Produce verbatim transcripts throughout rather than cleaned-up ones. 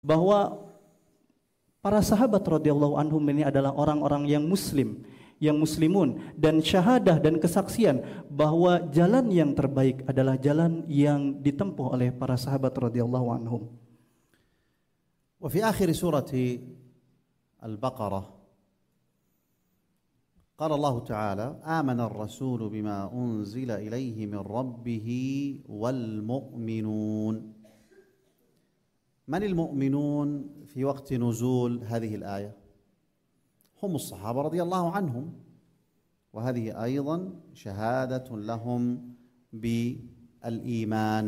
bahwa para sahabat radhiyallahu anhum ini adalah orang-orang yang muslim, yang muslimun, dan syahadah dan kesaksian bahwa jalan yang terbaik adalah jalan yang ditempuh oleh para sahabat radhiyallahu anhum. Wa fi akhir surati Al-Baqarah qala Allah Ta'ala amana ar-rasul bima unzila ilayhi min rabbih wal mu'minun. من المؤمنون في وقت نزول هذه الآية؟ هم الصحابة رضي الله عنهم، وهذه أيضا شهادة لهم بالإيمان.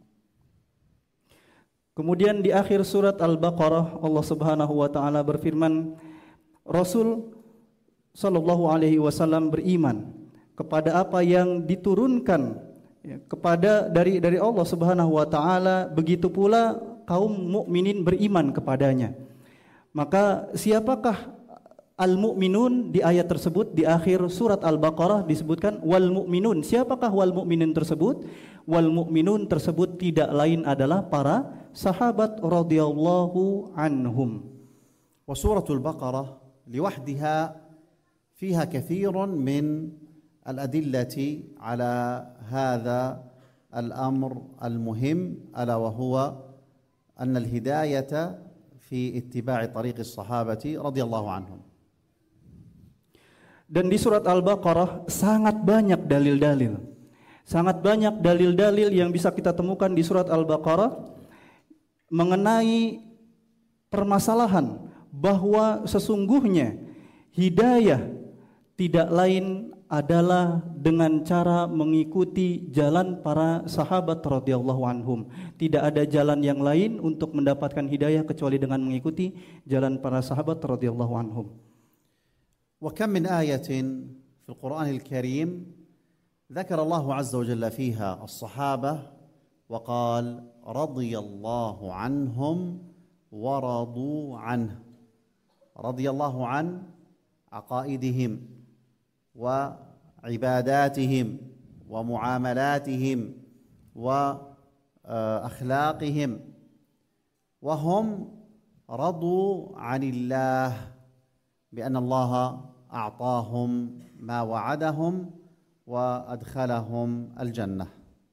Kemudian di akhir surat Al-Baqarah Allah Subhanahu wa taala berfirman, Rasul sallallahu alaihi wasallam beriman kepada apa yang diturunkan ya, kepada dari dari Allah Subhanahu wa taala, begitu pula kaum mukminin beriman kepadanya. Maka siapakah al-mu'minun di ayat tersebut? Di akhir surat Al-Baqarah disebutkan wal mu'minun. Siapakah wal mu'minun tersebut? Wal mu'minun tersebut tidak lain adalah para sahabat radhiyallahu anhum. Wa suratul Baqarah liwahdiha fiha katsirun min al-adillati ala hadha al-amr al-muhim ala wa huwa أن الهداية في اتباع طريق الصحابة رضي الله عنهم. Dan di surat Al-Baqarah sangat banyak dalil-dalil. Sangat banyak dalil-dalil yang bisa kita temukan di surat Al-Baqarah mengenai permasalahan bahwa sesungguhnya hidayah tidak lain adalah dengan cara mengikuti jalan para sahabat radhiyallahu anhum. Tidak ada jalan yang lain untuk mendapatkan hidayah kecuali dengan mengikuti jalan para sahabat radhiyallahu anhum. Wa kam min ayatin fil Qur'anil Karim dzakara Allah azza wa jalla fiha as-sahabah wa qala radhiyallahu anhum wa radu anhu. Radhiyallahu an aqaidihim وعباداتهم ومعاملاتهم وأخلاقهم وهم رضوا عن الله بأن الله أعطاهم ما وعدهم وأدخلهم الجنة.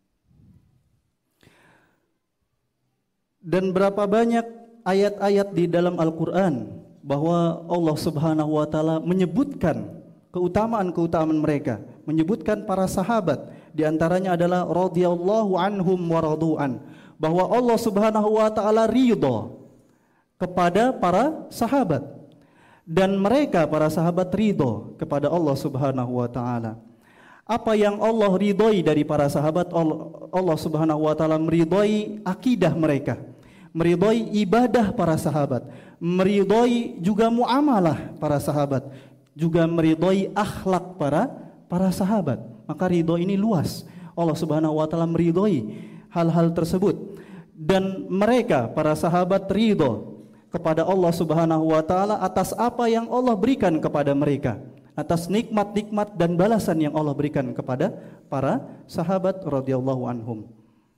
Dan berapa banyak ayat-ayat di dalam Al-Quran bahwa Allah Subhanahu wa taala menyebutkan keutamaan-keutamaan mereka, menyebutkan para sahabat, di antaranya adalah radhiyallahu anhum wa radu'an, bahwa Allah Subhanahu wa taala ridha kepada para sahabat dan mereka para sahabat ridha kepada Allah Subhanahu wa taala. Apa yang Allah ridhoi dari para sahabat? Allah Subhanahu wa taala meridhoi akidah mereka, meridhoi ibadah para sahabat, meridhoi juga muamalah para sahabat, juga meridhoi akhlak para para sahabat. Maka ridho ini luas. Allah Subhanahu wa taala meridhoi hal-hal tersebut, dan mereka para sahabat ridho kepada Allah Subhanahu wa taala atas apa yang Allah berikan kepada mereka, atas nikmat-nikmat dan balasan yang Allah berikan kepada para sahabat radhiyallahu anhum.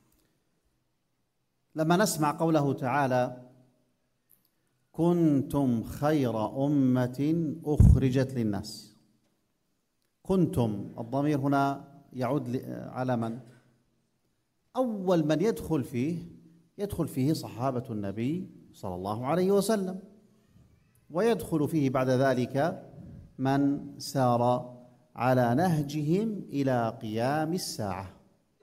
Lama nasma' qawlahu ta'ala كنتم خير أمة أخرجت للناس. كنتم الضمير هنا يعود على من؟ أول من يدخل فيه يدخل فيه صحابة النبي صلى الله عليه وسلم، ويدخل فيه بعد ذلك من سار على نهجهم إلى قيام الساعة.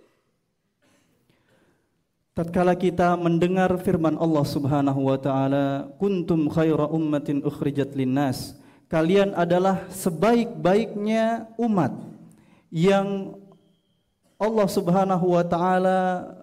Tatkala kita mendengar firman Allah Subhanahu wa taala, kuntum khaira ummatin ukhrijat linnas, kalian adalah sebaik-baiknya umat yang Allah Subhanahu wa taala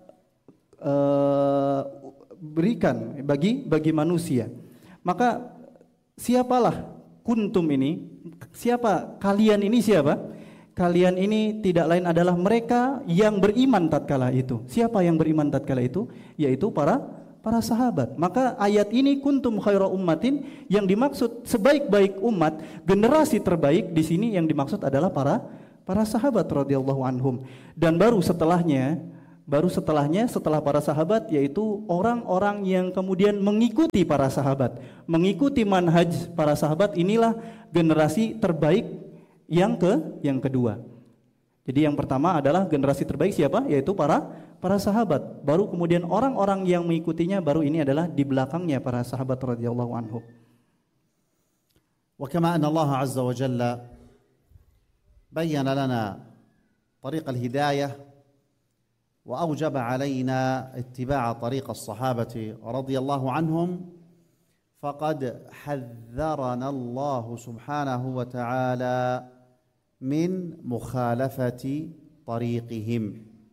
uh, berikan bagi bagi manusia. Maka siapalah kuntum ini? Siapa kalian ini siapa? Kalian ini tidak lain adalah mereka yang beriman tatkala itu. Siapa yang beriman tatkala itu? Yaitu para para sahabat. Maka ayat ini kuntum khaira ummatin, yang dimaksud sebaik-baik umat, generasi terbaik di sini yang dimaksud adalah para para sahabat radhiyallahu anhum. Dan baru setelahnya Baru setelahnya, setelah para sahabat, yaitu orang-orang yang kemudian mengikuti para sahabat, mengikuti manhaj para sahabat. Inilah generasi terbaik yang ke yang kedua. Jadi yang pertama adalah generasi terbaik siapa? Yaitu para para sahabat. Baru kemudian orang-orang yang mengikutinya, baru ini adalah di belakangnya para sahabat radhiyallahu anhum. Wa kama anna Allah azza wa jalla bayyana lana tariq al-hidayah وأوجب علينا اتباع طريق الصحابة رضي الله عنهم فقد حذرنا الله سبحانه وتعالى من مخالفة طريقهم.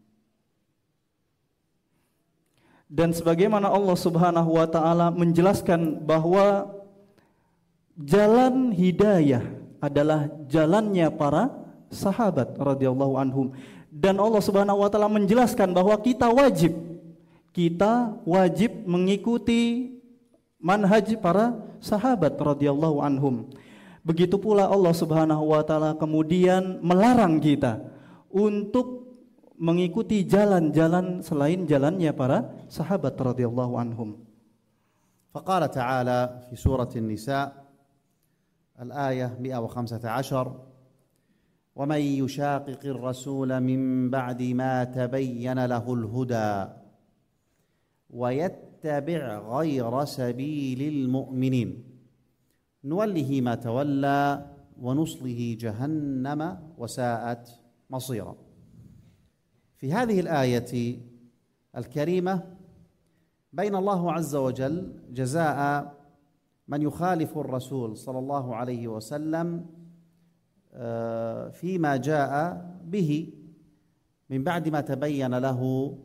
Dan sebagaimana Allah Subhanahu wa taala menjelaskan bahwa jalan hidayah adalah jalannya para sahabat radhiyallahu anhum. Dan Allah Subhanahu wa taala menjelaskan bahwa kita wajib kita wajib mengikuti manhaj para sahabat radhiyallahu anhum. Begitu pula Allah Subhanahu wa taala kemudian melarang kita untuk mengikuti jalan-jalan selain jalannya para sahabat radhiyallahu anhum. Faqala ta'ala fi surati An-Nisa al-ayah مئة وخمسة عشر ومن يشاقق الرسول من بعد ما تبين له الهدى ويتبع غير سبيل المؤمنين نوله ما تولى ونصله جهنم وساءت مصيرا. في هذه الآية الكريمة بين الله عز وجل جزاء من يخالف الرسول صلى الله عليه وسلم فيما جاء به من بعد ما تبين له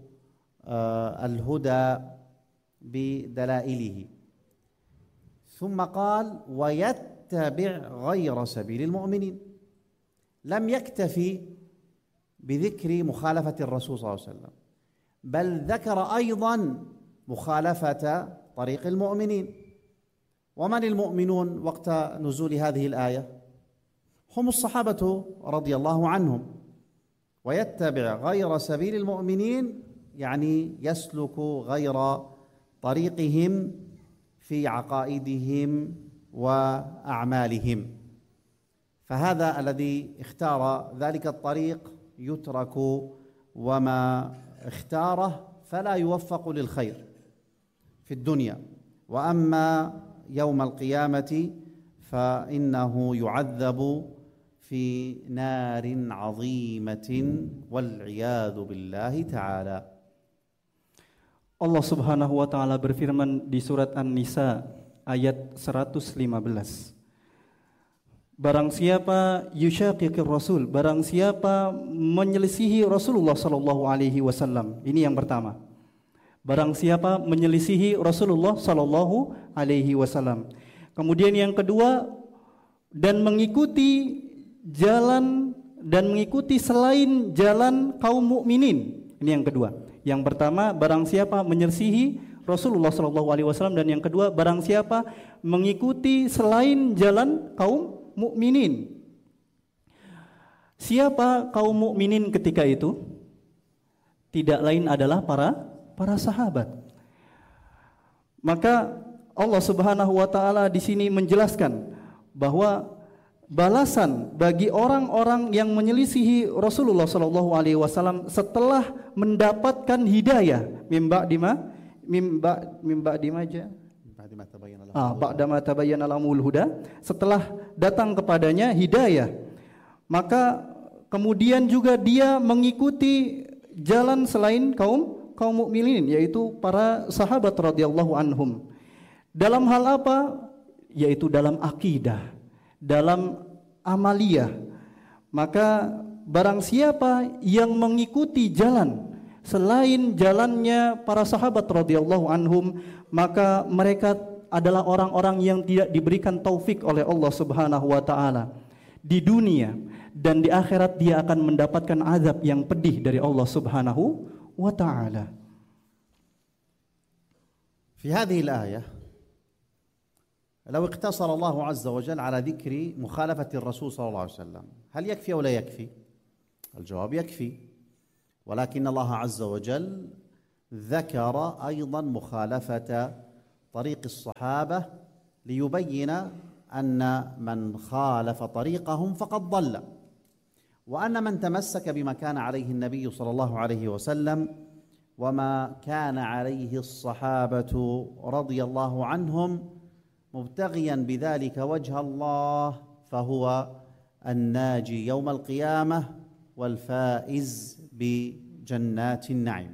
الهدى بدلائله. ثم قال ويتبع غير سبيل المؤمنين. لم يكتفي بذكر مخالفة الرسول صلى الله عليه وسلم بل ذكر أيضا مخالفة طريق المؤمنين. ومن المؤمنون وقت نزول هذه الآية؟ هم الصحابة رضي الله عنهم. ويتبع غير سبيل المؤمنين يعني يسلك غير طريقهم في عقائدهم وأعمالهم. فهذا الذي اختار ذلك الطريق يترك وما اختاره فلا يوفق للخير في الدنيا، وأما يوم القيامة فإنه يعذب في نار عظيمة والعياذ بالله تعالى. Allah Subhanahu wa taala berfirman di surat An-Nisa ayat seratus lima belas. Barang siapa yushaqiqir rasul, barang siapa menyelisihi Rasulullah sallallahu alaihi wasallam. Ini yang pertama. Barang siapa menyelisihi Rasulullah sallallahu alaihi wasallam. Kemudian yang kedua, dan mengikuti jalan dan mengikuti selain jalan kaum mukminin. Ini yang kedua. Yang pertama, barang siapa menyelisihi Rasulullah sallallahu alaihi wasallam, dan yang kedua, barang siapa mengikuti selain jalan kaum mukminin. Siapa kaum mukminin ketika itu? Tidak lain adalah para para sahabat. Maka Allah Subhanahu wa taala di sini menjelaskan bahwa balasan bagi orang-orang yang menyelisihi Rasulullah sallallahu alaihi wasallam setelah mendapatkan hidayah mimba dima mimba mimba dimaja ah ba'da ma tabayyana lahumul huda, setelah datang kepadanya hidayah, maka kemudian juga dia mengikuti jalan selain kaum kaum mukminin, yaitu para sahabat radhiyallahu anhum. Dalam hal apa? Yaitu dalam akidah, dalam amaliyah. Maka barang siapa yang mengikuti jalan selain jalannya para sahabat radhiyallahu anhum, maka mereka adalah orang-orang yang tidak diberikan taufik oleh Allah Subhanahu wa taala di dunia, dan di akhirat dia akan mendapatkan azab yang pedih dari Allah Subhanahu wa taala. في هذه الآية لو اقتصر الله عز وجل على ذكر مخالفة الرسول صلى الله عليه وسلم هل يكفي أو لا يكفي؟ الجواب يكفي، ولكن الله عز وجل ذكر أيضا مخالفة طريق الصحابة ليبين أن من خالف طريقهم فقد ضل، وأن من تمسك بما كان عليه النبي صلى الله عليه وسلم وما كان عليه الصحابة رضي الله عنهم مبتغيا بذلك وجه الله فهو الناجي يوم القيامة والفائز بجنات النعيم.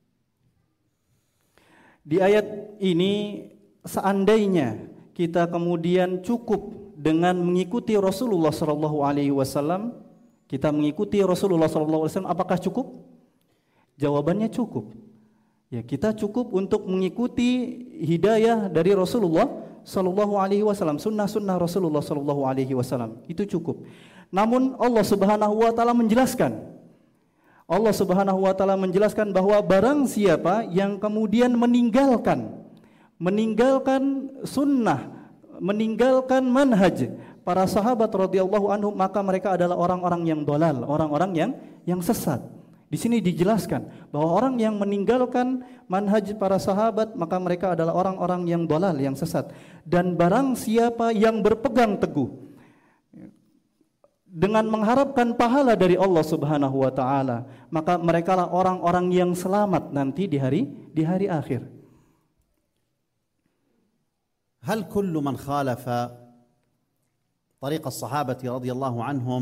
Di ayat ini, seandainya kita kemudian cukup dengan mengikuti Rasulullah Shallallahu Alaihi Wasallam, kita mengikuti Rasulullah Shallallahu Alaihi Wasallam, apakah cukup? Jawabannya cukup. Ya, kita cukup untuk mengikuti hidayah dari Rasulullah Shallallahu Alaihi Wasallam, sunnah-sunnah Rasulullah Shallallahu Alaihi Wasallam, itu cukup. Namun Allah Subhanahu Wa Taala menjelaskan. Allah Subhanahu wa taala menjelaskan bahwa barang siapa yang kemudian meninggalkan meninggalkan sunnah, meninggalkan manhaj para sahabat radhiyallahu anhum, maka mereka adalah orang-orang yang dolal, orang-orang yang yang sesat. Di sini dijelaskan bahwa orang yang meninggalkan manhaj para sahabat, maka mereka adalah orang-orang yang dolal, yang sesat. Dan barang siapa yang berpegang teguh dengan mengharapkan pahala dari Allah Subhanahu wa taala, maka merekalah orang-orang yang selamat nanti di hari di hari akhir. هل كل من خالف طريق الصحابة رضي الله عنهم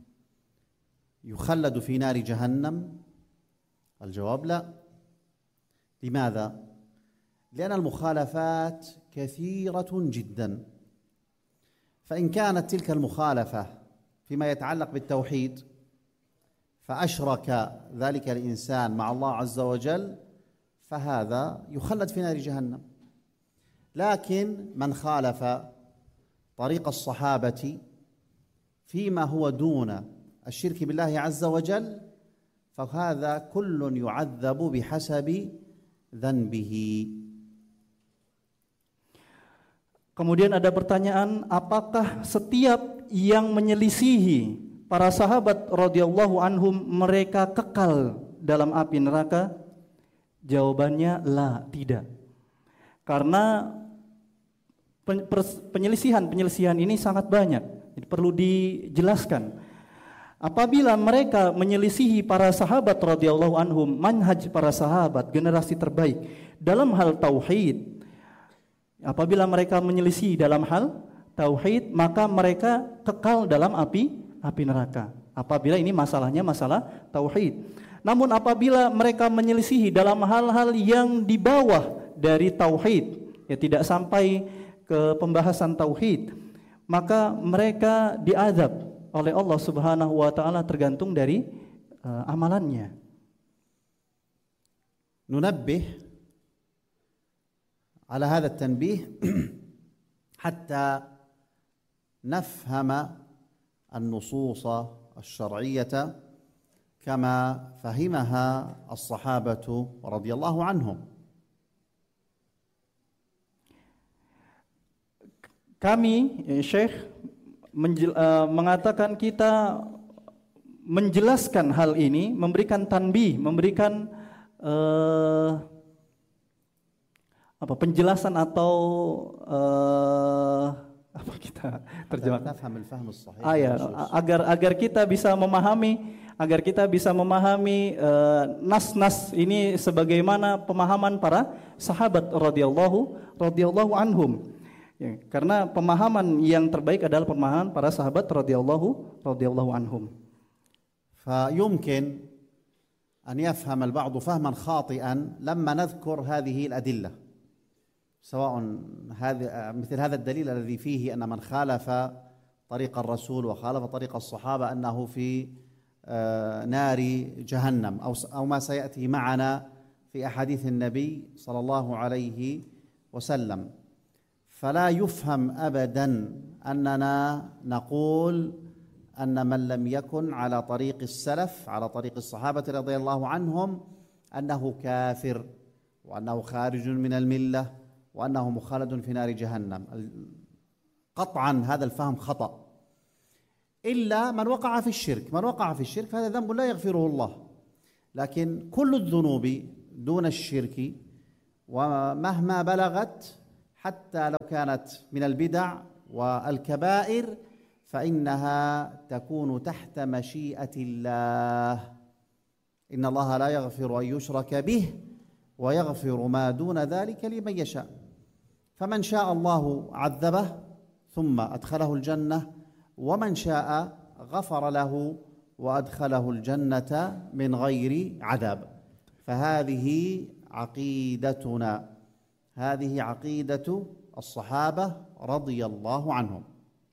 يخلد في نار جهنم؟ الجواب لا. لماذا؟ لأن المخالفات كثيرة جدا، فإن كانت تلك المخالفة فيما يتعلق بالتوحيد فأشرك ذلك الإنسان مع الله عز وجل فهذا يخلد في نار جهنم. لكن من خالف طريق الصحابة فيما هو دون الشرك بالله عز وجل فهذا كل يعذب بحسب ذنبه. Kemudian ada pertanyaan, apakah setiap yang menyelisihi para sahabat radhiyallahu anhum mereka kekal dalam api neraka? Jawabannya la, tidak. Karena penyelisihan-penyelisihan ini sangat banyak, jadi perlu dijelaskan. Apabila mereka menyelisihi para sahabat radhiyallahu anhum, manhaj para sahabat, generasi terbaik dalam hal tauhid, apabila mereka menyelisihi dalam hal tauhid, maka mereka kekal dalam api api neraka. Apabila ini masalahnya masalah tauhid. Namun apabila mereka menyelisihi dalam hal-hal yang di bawah dari tauhid, ya tidak sampai ke pembahasan tauhid, maka mereka diazab oleh Allah Subhanahu wa taala tergantung dari uh, amalannya. Nunabbih على هذا التنبيه حتى نفهم النصوص الشرعية كما فهمها الصحابة رضي الله عنهم. Kami, ya Syekh, menjel, uh, mengatakan kita menjelaskan hal ini, memberikan tanbih, memberikan uh, apa penjelasan atau uh, apa kita terjemahkan? Ah, ya, agar agar kita bisa memahami, agar kita bisa memahami uh, nas-nas ini sebagaimana pemahaman para sahabat radhiyallahu radhiyallahu anhum. Ya, karena pemahaman yang terbaik adalah pemahaman para sahabat radhiyallahu radhiyallahu anhum. فيمكن أن يفهم البعض فهما خاطئا لما نذكر هذه الأدلة، سواء هذا مثل هذا الدليل الذي فيه أن من خالف طريق الرسول وخالف طريق الصحابة أنه في نار جهنم، أو أو ما سيأتي معنا في أحاديث النبي صلى الله عليه وسلم. فلا يفهم أبدا أننا نقول أن من لم يكن على طريق السلف على طريق الصحابة رضي الله عنهم أنه كافر وأنه خارج من الملة وأنه مخلد في نار جهنم. قطعا هذا الفهم خطأ، إلا من وقع في الشرك. من وقع في الشرك فهذا ذنب لا يغفره الله، لكن كل الذنوب دون الشرك ومهما بلغت حتى لو كانت من البدع والكبائر فإنها تكون تحت مشيئة الله. إن الله لا يغفر أن يشرك به ويغفر ما دون ذلك لمن يشاء. فمن شاء الله عذبه ثم أدخله الجنة، ومن شاء غفر له وأدخله الجنة من غير عذاب. فهذه عقيدتنا، هذه عقيدة الصحابة رضي الله عنهم.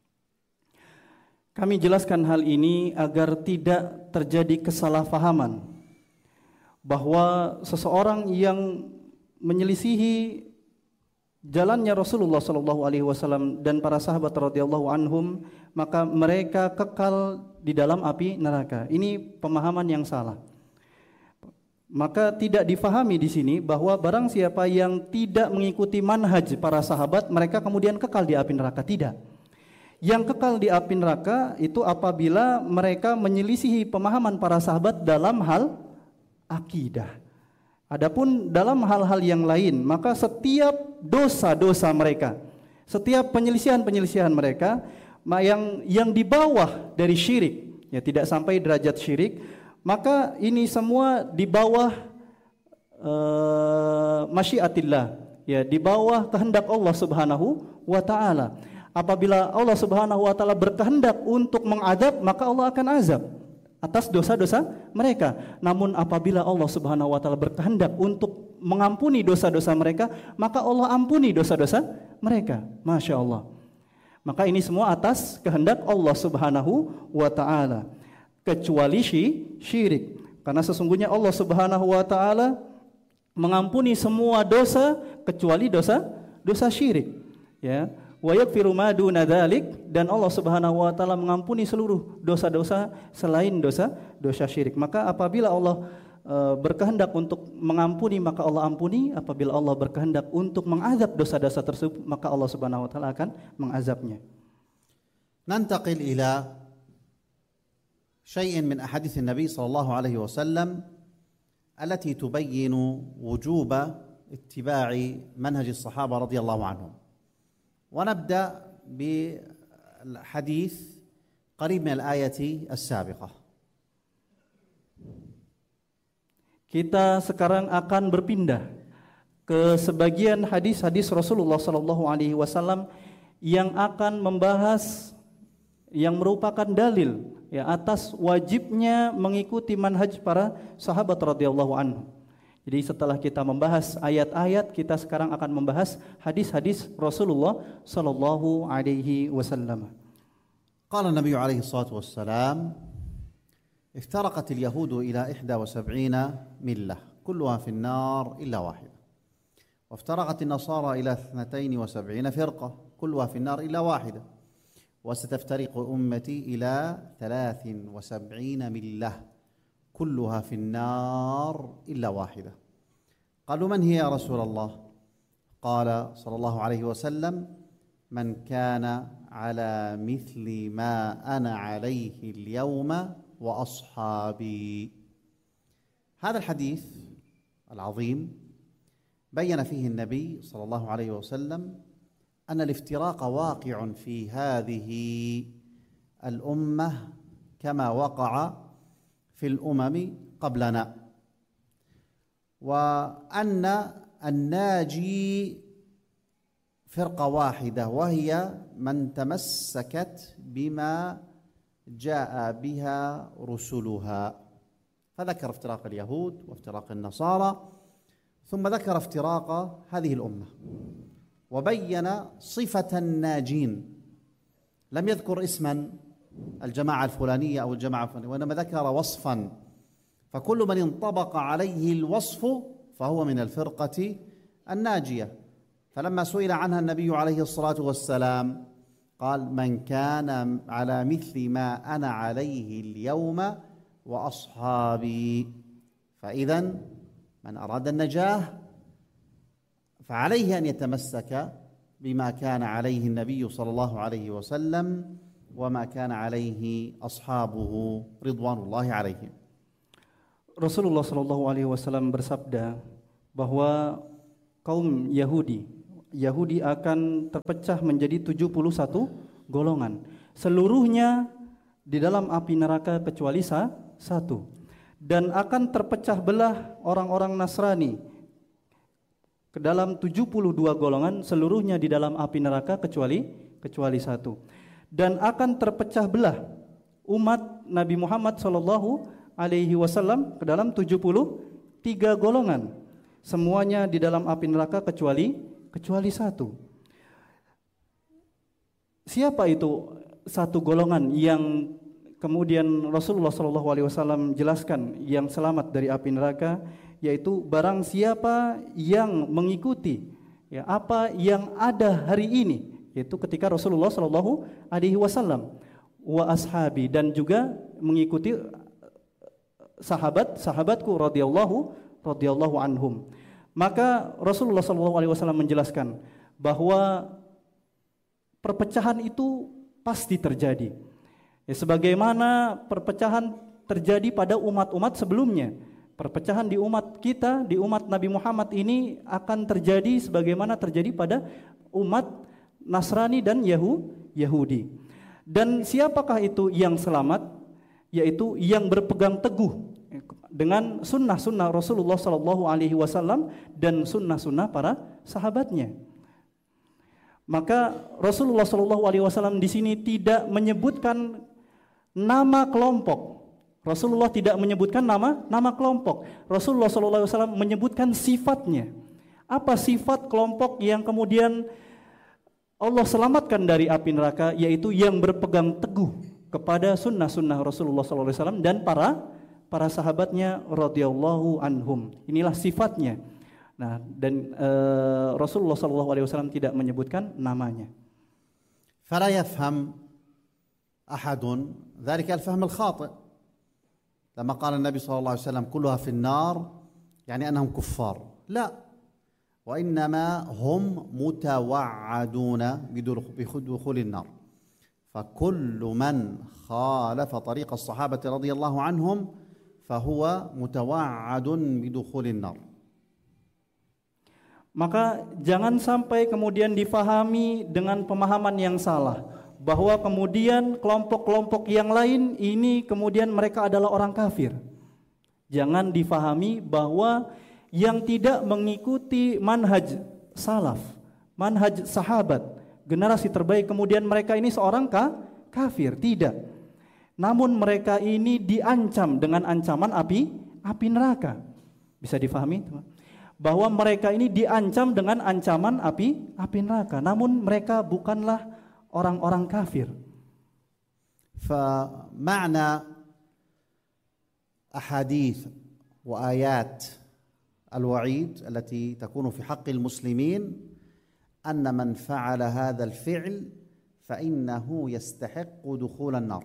Kami jelaskan hal ini agar tidak terjadi kesalahpahaman bahwa seseorang yang menyelisihi jalannya Rasulullah Shallallahu Alaihi Wasallam dan para sahabat radhiyallahu anhum, maka mereka kekal di dalam api neraka. Ini pemahaman yang salah. Maka tidak difahami di sini bahwa barang siapa yang tidak mengikuti manhaj para sahabat, mereka kemudian kekal di api neraka. Tidak. Yang kekal di api neraka itu apabila mereka menyelisihi pemahaman para sahabat dalam hal akidah. Adapun dalam hal-hal yang lain, maka setiap dosa-dosa mereka, setiap penyelisihan-penyelisihan mereka yang yang di bawah dari syirik, ya tidak sampai derajat syirik, maka ini semua di bawah uh, masyiatillah, ya di bawah kehendak Allah Subhanahu wa taala. Apabila Allah Subhanahu wa taala berkehendak untuk mengadab, maka Allah akan azab atas dosa-dosa mereka. Namun apabila Allah Subhanahu wa taala berkehendak untuk mengampuni dosa-dosa mereka, maka Allah ampuni dosa-dosa mereka. Masya Allah. Maka ini semua atas kehendak Allah Subhanahu wa taala, kecuali syirik. Karena sesungguhnya Allah Subhanahu wa taala mengampuni semua dosa kecuali dosa dosa syirik. Ya. Wa yaghfiru ma duna dzalik, dan Allah Subhanahu wa taala mengampuni seluruh dosa-dosa selain dosa dosa syirik. Maka apabila Allah e, berkehendak untuk mengampuni, maka Allah ampuni. Apabila Allah berkehendak untuk mengazab dosa-dosa tersebut, maka Allah Subhanahu wa taala akan mengazabnya. Nantaqil ila syai'in min ahadits Nabi sallallahu alaihi wasallam allati tubayyinu wujuba ittiba'i manhaj as-sahaba radhiyallahu anhum. ونبدأ بحديث قريب من الآية السابقة. Kita sekarang akan berpindah ke sebagian hadis-hadis Rasulullah Sallallahu Alaihi Wasallam yang akan membahas yang merupakan dalil ya atas wajibnya mengikuti manhaj para sahabat radhiyallahu anhu. Jadi setelah kita membahas ayat-ayat, kita sekarang akan membahas hadis-hadis Rasulullah sallallahu alaihi wasallam. Qala Nabi alaihi salatu wassalam, iftaraqat al-yahud ila ihda wa sab'ina millah, kulluha fi an-nar illa wahida. Waftaraqat an-nasara ila ithnatayn wa sab'ina firqa, kulluha fi an-nar illa wahida. وستفترق أمتي إلى ثلاث وسبعين ملة كلها في النار إلا واحدة. قالوا من هي يا رسول الله؟ قال صلى الله عليه وسلم من كان على مثل ما أنا عليه اليوم وأصحابي. هذا الحديث العظيم بين فيه النبي صلى الله عليه وسلم أن الافتراق واقع في هذه الأمة كما وقع في الأمم قبلنا، وأن الناجي فرقة واحدة وهي من تمسكت بما جاء بها رسلها. فذكر افتراق اليهود وافتراق النصارى، ثم ذكر افتراق هذه الأمة وبين صفة الناجين، لم يذكر اسما الجماعة الفلانية أو الجماعة الفلانية، وإنما ذكر وصفا، فكل من انطبق عليه الوصف فهو من الفرقة الناجية. فلما سئل عنها النبي عليه الصلاة والسلام قال من كان على مثل ما أنا عليه اليوم وأصحابي. فإذا من أراد النجاة فعليه أن يتمسك بما كان عليه النبي صلى الله عليه وسلم وما كان عليه أصحابه رضوان الله عليهم. Rasulullah Shallallahu Alaihi Wasallam bersabda bahwa kaum Yahudi, Yahudi akan terpecah menjadi tujuh puluh satu golongan. Seluruhnya di dalam api neraka kecuali satu. Dan akan terpecah belah orang-orang Nasrani ke dalam tujuh puluh dua golongan, seluruhnya di dalam api neraka kecuali kecuali satu. Dan akan terpecah belah umat Nabi Muhammad Shallallahu Alaihi Wasallam ke dalam tujuh puluh tiga golongan, semuanya di dalam api neraka kecuali kecuali satu. Siapa itu satu golongan yang kemudian Rasulullah Shallallahu Alaihi Wasallam jelaskan yang selamat dari api neraka? Yaitu barang siapa yang mengikuti ya apa yang ada hari ini, yaitu ketika Rasulullah Shallallahu Alaihi Wasallam wa ashabi, dan juga mengikuti sahabat-sahabatku radhiyallahu radhiyallahu anhum. Maka Rasulullah shallallahu alaihi wasallam menjelaskan bahwa perpecahan itu pasti terjadi. Ya, sebagaimana perpecahan terjadi pada umat-umat sebelumnya. Perpecahan di umat kita, di umat Nabi Muhammad ini akan terjadi sebagaimana terjadi pada umat Nasrani dan Yahu, Yahudi. Dan siapakah itu yang selamat? Yaitu yang berpegang teguh dengan sunnah-sunnah Rasulullah Sallallahu Alaihi Wasallam dan sunnah-sunnah para sahabatnya. Maka Rasulullah Sallallahu Alaihi Wasallam di sini tidak menyebutkan nama kelompok. Rasulullah tidak menyebutkan nama nama kelompok. Rasulullah Sallallahu Alaihi Wasallam menyebutkan sifatnya. Apa sifat kelompok yang kemudian Allah selamatkan dari api neraka? Yaitu yang berpegang teguh kepada sunnah-sunnah Rasulullah shallallahu alaihi wasallam dan para para sahabatnya radhiyallahu anhum. Inilah sifatnya. Nah, dan uh, Rasulullah shallallahu alaihi wasallam tidak menyebutkan namanya. فلا يفهم أحد ذلك الفهم الخاطئ لما قال النبي صلى الله عليه وسلم كلها في النار يعني أنهم كفار. لا، وإنما هم متوعدون بدخول النار. فكل من خالف طريق الصحابة رضي الله عنهم فهو متوعد بدخول النار. Maka jangan sampai kemudian difahami dengan pemahaman yang salah bahwa kemudian kelompok-kelompok yang lain ini kemudian mereka adalah orang kafir. Jangan difahami bahwa yang tidak mengikuti manhaj salaf, manhaj sahabat, generasi terbaik, kemudian mereka ini seorang ka, kafir. Tidak. Namun mereka ini diancam dengan ancaman api api neraka. Bisa difahami, teman? Bahwa mereka ini diancam dengan ancaman api api neraka. Namun mereka bukanlah orang-orang kafir. فمعنى أحاديث وآيات الوعيد التي تكون في حق المسلمين أن من فعل هذا الفعل فإنه يستحق دخول النار.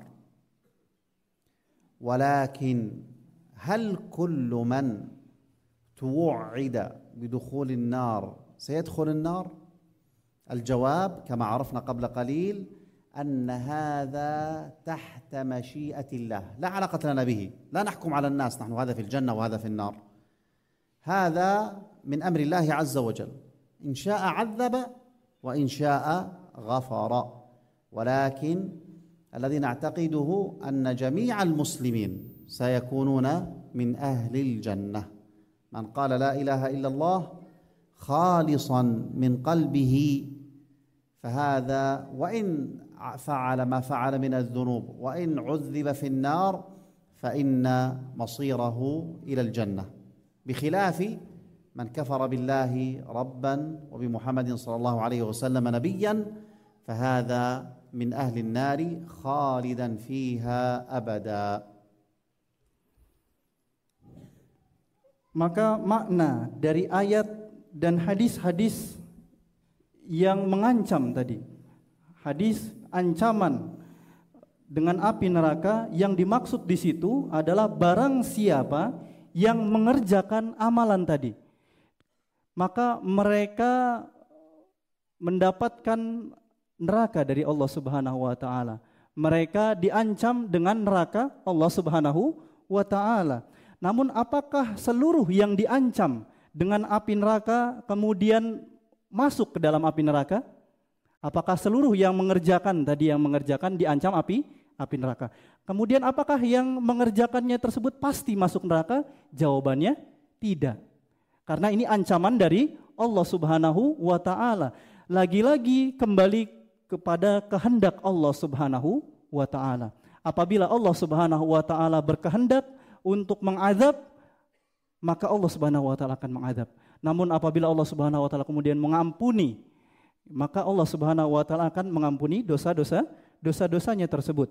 ولكن هل كل من توعد بدخول النار سيدخل النار؟ الجواب كما عرفنا قبل قليل أن هذا تحت مشيئة الله، لا علاقة لنا به، لا نحكم على الناس نحن هذا في الجنة وهذا في النار. هذا من أمر الله عز وجل، إن شاء عذب وإن شاء غفر. ولكن الذي نعتقده أن جميع المسلمين سيكونون من أهل الجنة. من قال لا إله إلا الله خالصا من قلبه فهذا وإن فعل ما فعل من الذنوب وإن عذب في النار فإن مصيره إلى الجنة، بخلاف من كفر بالله ربا وبمحمد صلى الله عليه وسلم نبيا فهذا من أهل النار خالدا فيها أبدا. Maka makna dari ayat dan hadis-hadis yang mengancam tadi, hadis ancaman dengan api neraka, yang dimaksud di situ adalah barang siapa yang mengerjakan amalan tadi, maka mereka mendapatkan neraka dari Allah Subhanahu wa taala. Mereka diancam dengan neraka Allah Subhanahu wa taala. Namun apakah seluruh yang diancam dengan api neraka kemudian masuk ke dalam api neraka? Apakah seluruh yang mengerjakan tadi yang mengerjakan diancam api api neraka? Kemudian apakah yang mengerjakannya tersebut pasti masuk neraka? Jawabannya tidak. Karena ini ancaman dari Allah Subhanahu wa taala. Lagi-lagi kembali kepada kehendak Allah Subhanahu wa taala. Apabila Allah Subhanahu wa taala berkehendak untuk mengazab, maka Allah Subhanahu wa taala akan mengazab. Namun apabila Allah Subhanahu wa taala kemudian mengampuni, maka Allah Subhanahu wa taala akan mengampuni dosa-dosa dosa-dosanya tersebut.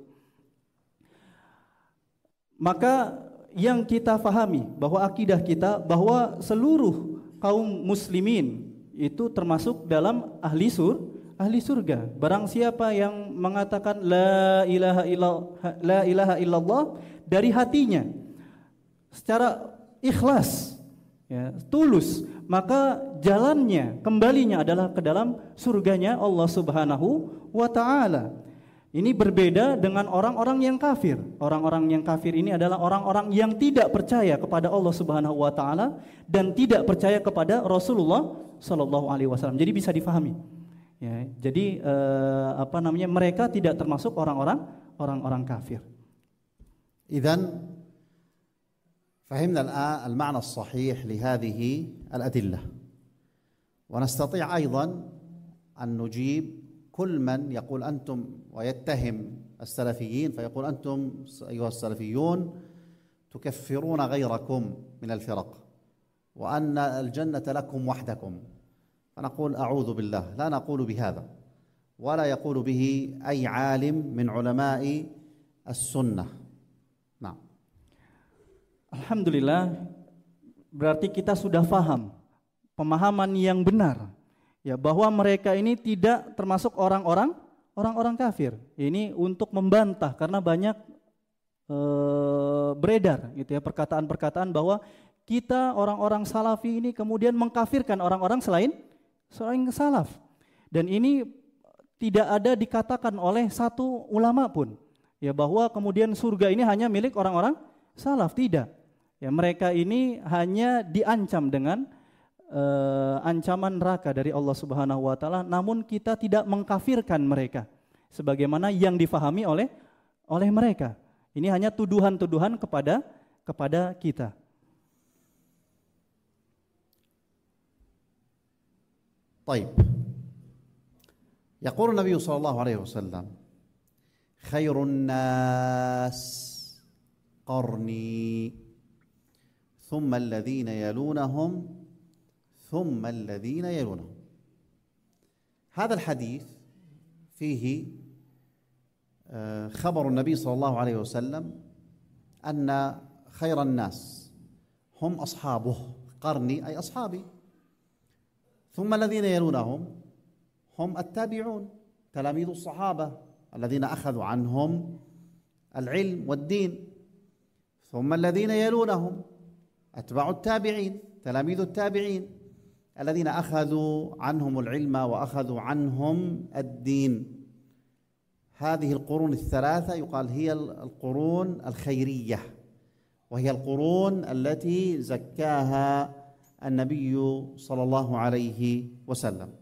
Maka yang kita fahami bahwa akidah kita bahwa seluruh kaum muslimin itu termasuk dalam ahli sur ahli surga. Barang siapa yang mengatakan la ilaha illallah, la ilaha illallah dari hatinya secara ikhlas, ya, tulus, maka jalannya, kembalinya adalah ke dalam surganya Allah Subhanahu wa taala. Ini berbeda dengan orang-orang yang kafir. Orang-orang yang kafir ini adalah orang-orang yang tidak percaya kepada Allah Subhanahu wa taala dan tidak percaya kepada Rasulullah sallallahu alaihi wasallam. Jadi bisa difahami. Ya, jadi eh, apa namanya? Mereka tidak termasuk orang-orang orang-orang kafir. إذن فهمنا الآن المعنى الصحيح لهذه الأدلة، ونستطيع أيضا أن نجيب كل من يقول أنتم ويتهم السلفيين فيقول أنتم أيها السلفيون تكفرون غيركم من الفرق وأن الجنة لكم وحدكم، فنقول أعوذ بالله، لا نقول بهذا ولا يقول به أي عالم من علماء السنة. نعم. Alhamdulillah, berarti kita sudah faham pemahaman yang benar, ya, bahwa mereka ini tidak termasuk orang-orang orang-orang kafir. Ini untuk membantah karena banyak e, beredar gitu ya perkataan-perkataan bahwa kita orang-orang salafi ini kemudian mengkafirkan orang-orang selain selain salaf. Dan ini tidak ada dikatakan oleh satu ulama pun, ya, bahwa kemudian surga ini hanya milik orang-orang salaf, tidak. Ya, mereka ini hanya diancam dengan uh, ancaman neraka dari Allah Subhanahu wa taala, namun kita tidak mengkafirkan mereka sebagaimana yang difahami oleh oleh mereka. Ini hanya tuduhan-tuduhan kepada kepada kita. طيب. يقول النبي صلى الله عليه وسلم: خير الناس قرني ثم الذين يلونهم ثم الذين يلونهم. هذا الحديث فيه خبر النبي صلى الله عليه وسلم أن خير الناس هم أصحابه، قرني أي أصحابي، ثم الذين يلونهم هم التابعون تلاميذ الصحابة الذين أخذوا عنهم العلم والدين، ثم الذين يلونهم أتباع التابعين تلاميذ التابعين الذين أخذوا عنهم العلم وأخذوا عنهم الدين. هذه القرون الثلاثة يقال هي القرون الخيرية، وهي القرون التي زكاها النبي صلى الله عليه وسلم.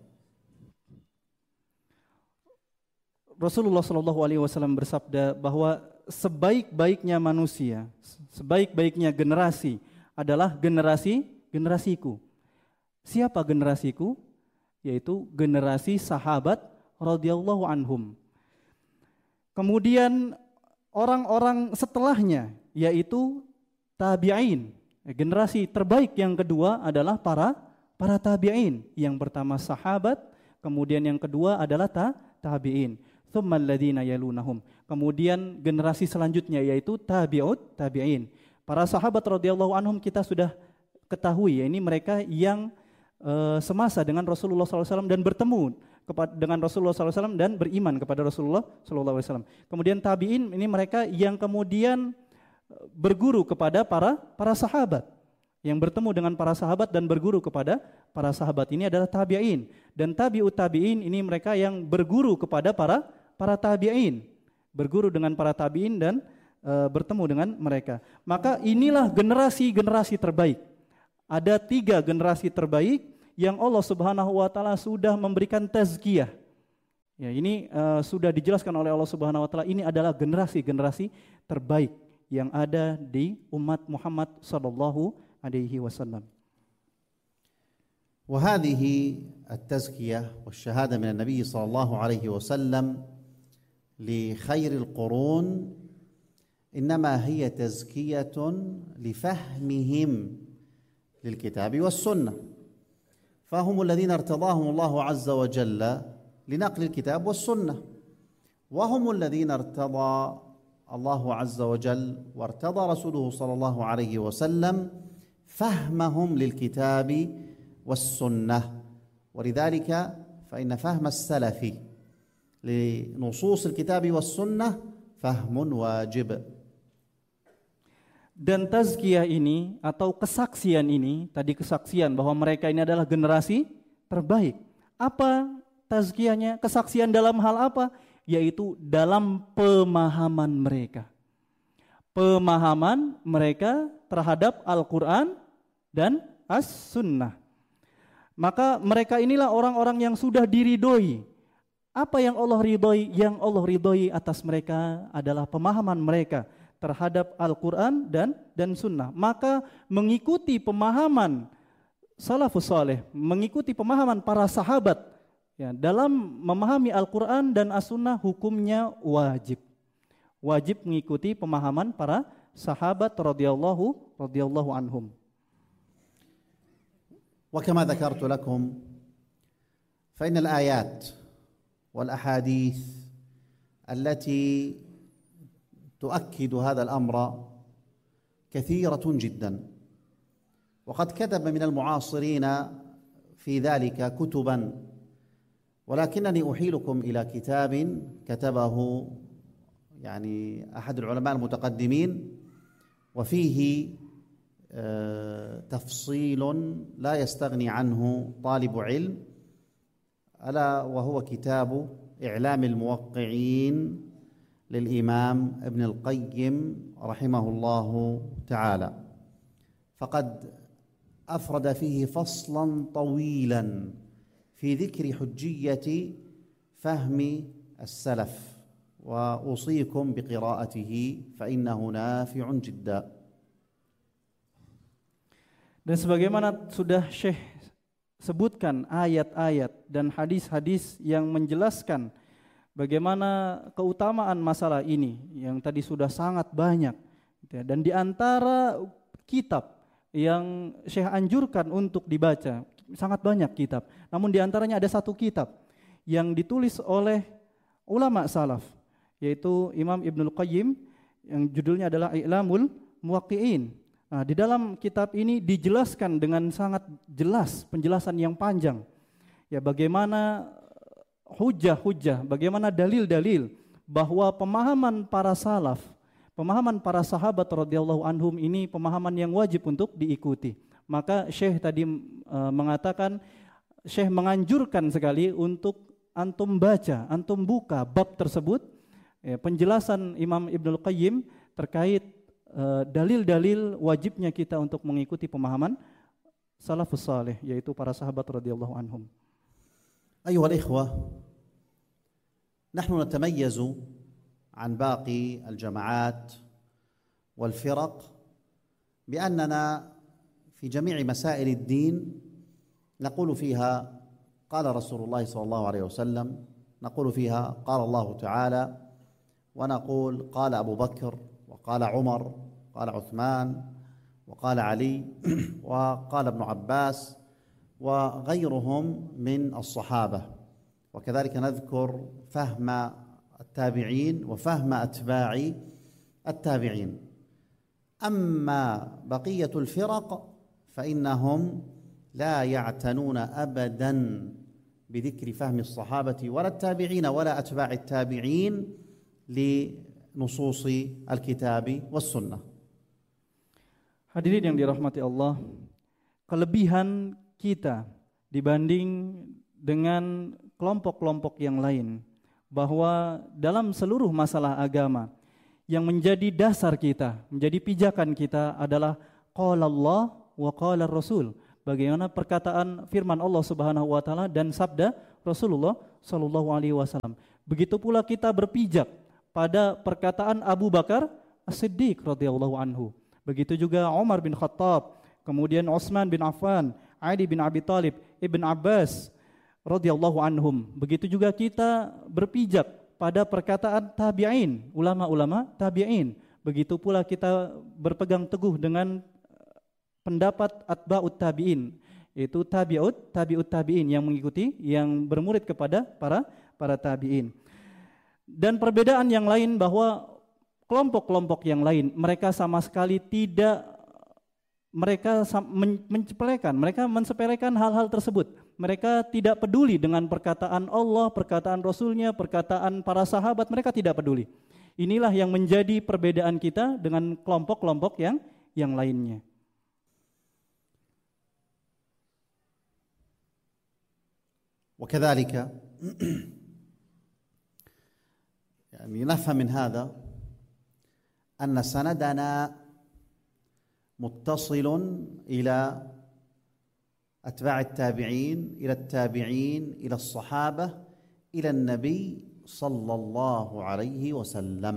Rasulullah Shallallahu Alaihi Wasallam bersabda bahwa sebaik-baiknya manusia, sebaik-baiknya generasi adalah generasi generasiku. Siapa generasiku? Yaitu generasi sahabat radhiyallahu anhum. Kemudian orang-orang setelahnya, yaitu tabi'in. Generasi terbaik yang kedua adalah para para tabi'in. Yang pertama sahabat, kemudian yang kedua adalah ta, tabi'in. Tsummal ladzina yalunahum. Kemudian generasi selanjutnya yaitu tabi'ut tabi'in. Para sahabat radhiyallahu anhum kita sudah ketahui, ya, ini mereka yang uh, semasa dengan Rasulullah shallallahu alaihi wasallam dan bertemu kepada dengan Rasulullah shallallahu alaihi wasallam dan beriman kepada Rasulullah shallallahu alaihi wasallam. Kemudian tabi'in ini mereka yang kemudian berguru kepada para para sahabat, yang bertemu dengan para sahabat dan berguru kepada para sahabat, ini adalah tabi'in. Dan tabi'ut tabi'in ini mereka yang berguru kepada para para tabi'in, berguru dengan para tabi'in dan uh, bertemu dengan mereka. Maka inilah generasi-generasi terbaik. Ada tiga generasi terbaik yang Allah Subhanahu wa taala sudah memberikan tazkiyah. Ya, ini uh, sudah dijelaskan oleh Allah Subhanahu wa taala, ini adalah generasi-generasi terbaik yang ada di umat Muhammad sallallahu alaihi wasallam. وهذه التزكية والشهادة من النبي صلى الله عليه وسلم لخير القرون إنما هي تزكية لفهمهم للكتاب والسنة، فهم الذين ارتضاهم الله عز وجل لنقل الكتاب والسنة، وهم الذين ارتضى الله عز وجل وارتضى رسوله صلى الله عليه وسلم فهمهم للكتاب والسنة. ولذلك فإن فهم السلف لنصوص الكتاب والسنة فهم واجب. Dan tazkiyah ini atau kesaksian ini, tadi kesaksian bahwa mereka ini adalah generasi terbaik. Apa tazkiyahnya? Kesaksian dalam hal apa? Yaitu dalam pemahaman mereka. Pemahaman mereka terhadap Al-Quran dan As-Sunnah. Maka mereka inilah orang-orang yang sudah diridhoi. Apa yang Allah ridhoi? Yang Allah ridhoi atas mereka adalah pemahaman mereka terhadap Al-Quran dan dan Sunnah. Maka mengikuti pemahaman salafus saleh, mengikuti pemahaman para sahabat ya, dalam memahami Al-Quran dan As-Sunnah hukumnya wajib. Wajib mengikuti pemahaman para sahabat radhiyallahu radhiyallahu anhum. وكما ذكرت لكم فإن الآيات والأحاديث التي تؤكد هذا الأمر كثيرة جدا، وقد كتب من المعاصرين في ذلك كتبا، ولكنني أحيلكم إلى كتاب كتبه يعني أحد العلماء المتقدمين وفيه تفصيل لا يستغني عنه طالب علم، ألا وهو كتاب إعلام الموقعين للإمام ابن القيم رحمه الله تعالى. فقد أفرد فيه فصلا طويلا في ذكر حجية فهم السلف، وأوصيكم بقراءته فإنه نافع جدا. Dan sebagaimana sudah Syekh sebutkan ayat-ayat dan hadis-hadis yang menjelaskan bagaimana keutamaan masalah ini yang tadi sudah sangat banyak, dan di antara kitab yang Syekh anjurkan untuk dibaca sangat banyak kitab, namun di antaranya ada satu kitab yang ditulis oleh ulama salaf, yaitu Imam Ibnul Qayyim, yang judulnya adalah I'lamul Muwaqqi'in. Nah, di dalam kitab ini dijelaskan dengan sangat jelas, penjelasan yang panjang. Ya, bagaimana hujah-hujah, bagaimana dalil-dalil bahwa pemahaman para salaf, pemahaman para sahabat radhiyallahu anhum ini pemahaman yang wajib untuk diikuti. Maka Syekh tadi e, mengatakan, Syekh menganjurkan sekali untuk antum baca, antum buka bab tersebut, ya, penjelasan Imam Ibnul Qayyim terkait dalil-dalil wajibnya kita untuk mengikuti pemahaman salafus saleh, yaitu para sahabat radhiyallahu anhum. أيها الإخوة، نحن نتميز عن باقي الجماعات والفرق بأننا في جميع مسائل الدين نقول فيها قال رسول الله صلى الله عليه وسلم، نقول فيها قال الله تعالى، ونقول قال أبو بكر، وقال عمر، قال عثمان، وقال علي، وقال ابن عباس وغيرهم من الصحابة. وكذلك نذكر فهم التابعين وفهم أتباع التابعين. أما بقية الفرق فإنهم لا يعتنون أبدا بذكر فهم الصحابة ولا التابعين ولا أتباع التابعين لنصوص الكتاب والسنة. Hadirin yang dirahmati Allah, kelebihan kita dibanding dengan kelompok-kelompok yang lain bahwa dalam seluruh masalah agama yang menjadi dasar kita, menjadi pijakan kita adalah qala Allah wa qala Rasul. Bagaimana perkataan firman Allah Subhanahu wa taala dan sabda Rasulullah sallallahu alaihi wasallam. Begitu pula kita berpijak pada perkataan Abu Bakar As-Siddiq radhiyallahu anhu. Begitu juga Umar bin Khattab, kemudian Utsman bin Affan, Ali bin Abi Thalib, Ibn Abbas radhiyallahu anhum. Begitu juga kita berpijak pada perkataan tabi'in, ulama-ulama tabi'in. Begitu pula kita berpegang teguh dengan pendapat atba'ut tabi'in, yaitu tabi'ut tabi'ut tabi'in yang mengikuti, yang bermurid kepada para para tabi'in. Dan perbedaan yang lain bahwa kelompok-kelompok yang lain mereka sama sekali tidak, mereka menyepelekan, mereka mensepelekan hal-hal tersebut. Mereka tidak peduli dengan perkataan Allah, perkataan Rasulnya, perkataan para sahabat, mereka tidak peduli. Inilah yang menjadi perbedaan kita dengan kelompok-kelompok yang yang lainnya. وكذلك يعني نفهم من هذا أن سندنا متصل إلى أتباع التابعين إلى التابعين إلى الصحابة إلى النبي صلى الله عليه وسلم.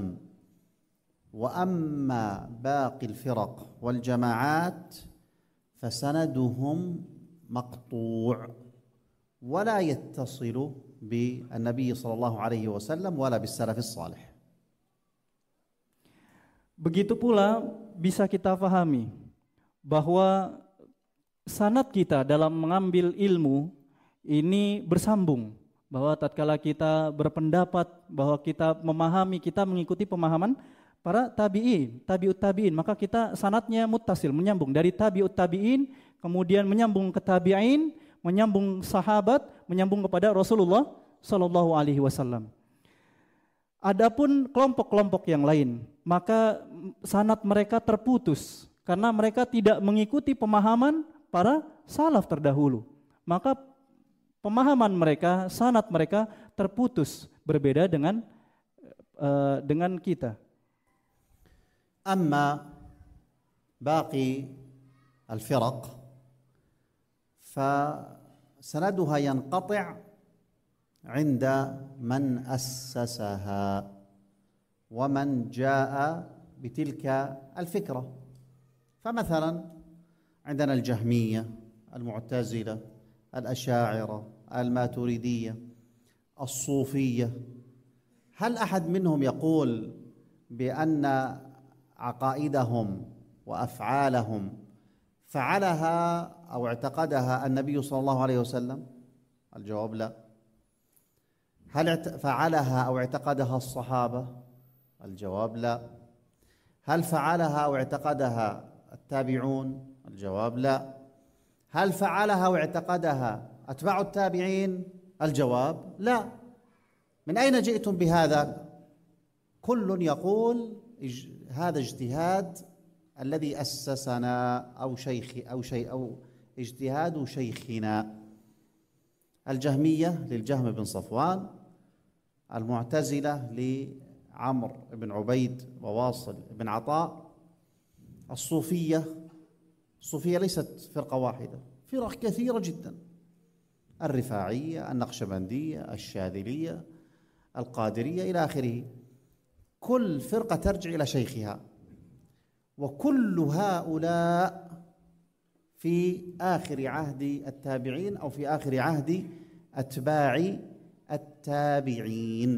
وأما باقي الفرق والجماعات فسندهم مقطوع ولا يتصل بالنبي صلى الله عليه وسلم ولا بالسلف الصالح. Begitu pula bisa kita pahami bahwa sanad kita dalam mengambil ilmu ini bersambung, bahwa tatkala kita berpendapat, bahwa kita memahami, kita mengikuti pemahaman para tabi'in, tabi'ut tabi'in, maka kita sanadnya muttasil, menyambung dari tabi'ut tabi'in, kemudian menyambung ke tabi'in, menyambung sahabat, menyambung kepada Rasulullah sallallahu alaihi wasallam. Adapun kelompok-kelompok yang lain, maka sanad mereka terputus karena mereka tidak mengikuti pemahaman para salaf terdahulu. Maka pemahaman mereka, sanad mereka terputus, berbeda dengan uh, dengan kita. Amma baqi al-firaq فسندها ينقطع عند من أسسها ومن جاء بتلك الفكرة. فمثلا عندنا الجهمية، المعتزلة، الأشاعرة، الماتريدية، الصوفية. هل أحد منهم يقول بأن عقائدهم وأفعالهم فعلها أو اعتقدها النبي صلى الله عليه وسلم؟ الجواب لا. هل فعلها أو اعتقدها الصحابة؟ الجواب لا. هل فعلها أو اعتقدها التابعون؟ الجواب لا. هل فعلها أو اعتقدها أتباع التابعين؟ الجواب لا. من أين جئتم بهذا؟ كل يقول هذا اجتهاد الذي أسسنا أو شيخ أو شيء أو اجتهاد شيخنا. الجهمية للجهم بن صفوان، المعتزلة لعمرو بن عبيد وواصل بن عطاء، الصوفية، الصوفية ليست فرقة واحدة، فرق كثيرة جدا، الرفاعية، النقشبندية، الشاذلية، القادرية إلى آخره. كل فرقة ترجع إلى شيخها، وكل هؤلاء في آخر عهد التابعين أو في آخر عهد أتباع التابعين.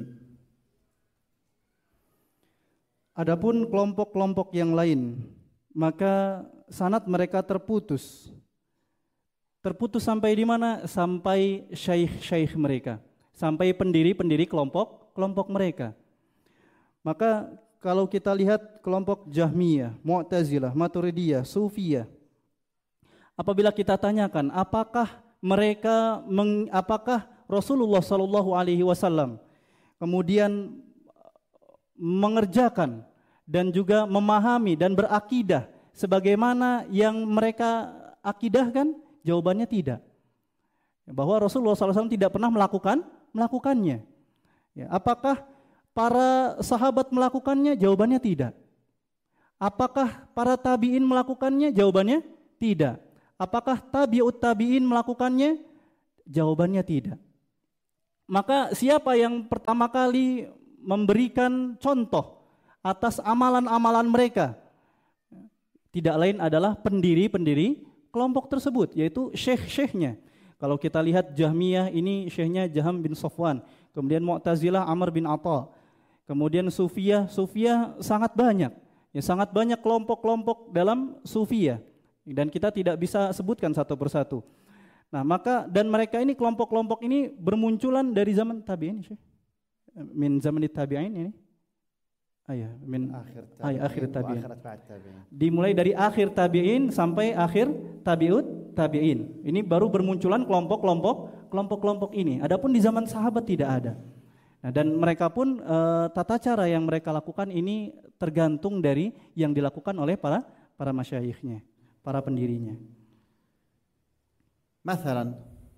Adapun kelompok-kelompok yang lain, maka sanad mereka terputus. Terputus sampai di mana? Sampai syekh-syekh mereka, sampai pendiri-pendiri kelompok-kelompok mereka. Maka kalau kita lihat kelompok Jahmiyah, Mu'tazilah, Maturidiyah, Sufiyah, apabila kita tanyakan apakah mereka meng, apakah Rasulullah sallallahu alaihi wasallam kemudian mengerjakan dan juga memahami dan berakidah sebagaimana yang mereka akidahkan? Jawabannya tidak. Bahwa Rasulullah sallallahu alaihi wasallam tidak pernah melakukan melakukannya. Ya, apakah para sahabat melakukannya? Jawabannya tidak. Apakah para tabi'in melakukannya? Jawabannya tidak. Apakah tabi'ut tabi'in melakukannya? Jawabannya tidak. Maka siapa yang pertama kali memberikan contoh atas amalan-amalan mereka? Tidak lain adalah pendiri-pendiri kelompok tersebut, yaitu syekh-syekhnya. Kalau kita lihat Jahmiyah, ini syekhnya Jaham bin Safwan. Kemudian Mu'tazilah Amr bin Atha. Kemudian Sufiyah, Sufiyah sangat banyak. Ya, sangat banyak kelompok-kelompok dalam Sufiyah. Dan kita tidak bisa sebutkan satu persatu. Nah, maka dan mereka ini kelompok-kelompok ini bermunculan dari zaman tabi'in, Syekh. Min zaman tabi'in ini. Ayah, min akhir tabi'in. Akhir tabi'in. Dimulai dari akhir tabi'in sampai akhir tabi'ut tabi'in. Ini baru bermunculan kelompok-kelompok kelompok-kelompok ini. Adapun di zaman sahabat tidak ada. Nah, dan mereka pun e, tata cara yang mereka lakukan ini tergantung dari yang dilakukan oleh para para masyayikhnya, para pendirinya. مثلا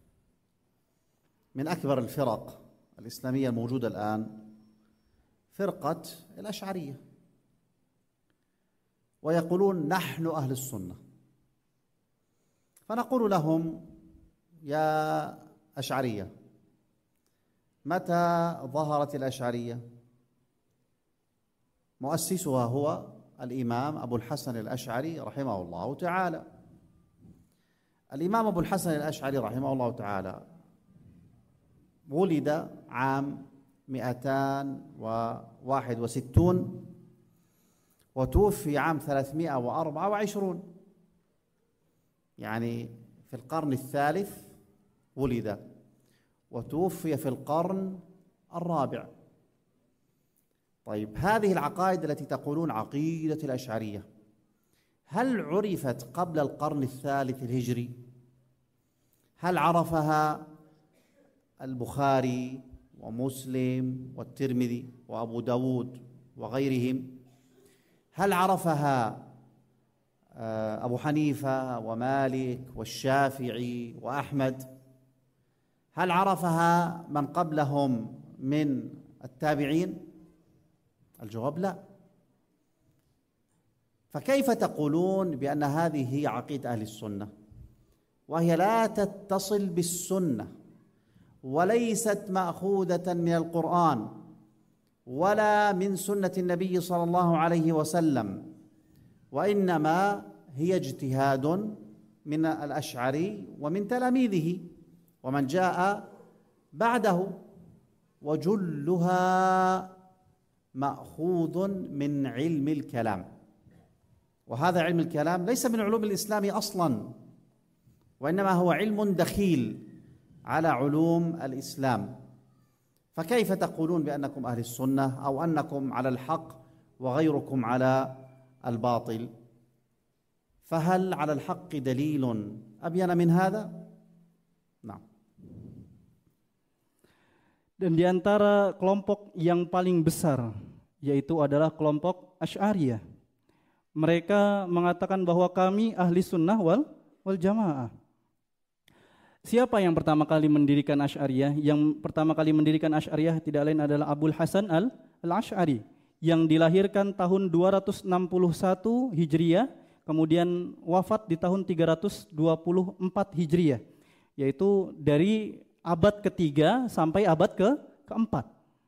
من أكبر الفرق الإسلامية الموجودة الآن فرقة الأشعرية، ويقولون نحن أهل السنة، فنقول لهم يا أشعرية متى ظهرت الأشعرية؟ مؤسسها هو الإمام أبو الحسن الأشعري رحمه الله تعالى. الإمام أبو الحسن الأشعري رحمه الله تعالى ولد عام مئتان وواحد وستون وتوفي عام ثلاثمائة وأربعة وعشرون، يعني في القرن الثالث ولد وتوفي في القرن الرابع. طيب هذه العقائد التي تقولون عقيدة الأشعرية هل عرفت قبل القرن الثالث الهجري؟ هل عرفها البخاري ومسلم والترمذي وأبو داود وغيرهم؟ هل عرفها أبو حنيفة ومالك والشافعي وأحمد؟ هل عرفها من قبلهم من التابعين؟ الجواب لا. فكيف تقولون بأن هذه هي عقيدة أهل السنة وهي لا تتصل بالسنة وليست مأخوذة من القرآن ولا من سنة النبي صلى الله عليه وسلم، وإنما هي اجتهاد من الأشعري ومن تلاميذه ومن جاء بعده، وجلها مأخوذ من علم الكلام، وهذا علم الكلام ليس من علوم الإسلام أصلاً، وإنما هو علم دخيل على علوم الإسلام. فكيف تقولون بأنكم أهل السنة أو أنكم على الحق وغيركم على الباطل؟ فهل على الحق دليل أبين من هذا؟ نعم. Dan di antara kelompok yang paling besar yaitu adalah kelompok Asy'ariyah. Mereka mengatakan bahwa kami ahli sunnah wal, wal jamaah. Siapa yang pertama kali mendirikan Asy'ariyah? Yang pertama kali mendirikan Asy'ariyah tidak lain adalah Abul Hasan al, al-Asy'ari yang dilahirkan tahun dua ratus enam puluh satu Hijriah, kemudian wafat di tahun tiga ratus dua puluh empat Hijriah, yaitu dari abad ketiga sampai abad ke keempat.